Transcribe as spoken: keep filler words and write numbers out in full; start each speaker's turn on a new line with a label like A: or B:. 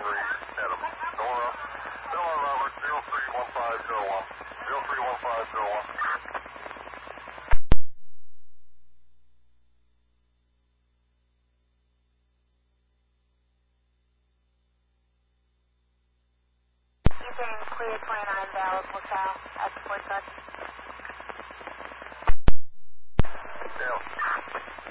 A: Henry, Adam. Nora, Nora Robert, zero three one five zero one. zero three one five zero one.
B: Houston, clear twenty-nine Dallas, LaSalle, at the Fort Dodge.
A: Yeah.